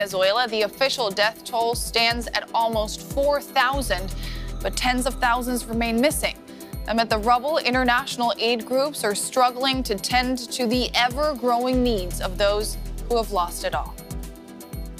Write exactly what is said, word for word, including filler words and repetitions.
Venezuela, the official death toll stands at almost four thousand, but tens of thousands remain missing. Amid the rubble, international aid groups are struggling to tend to the ever-growing needs of those who have lost it all.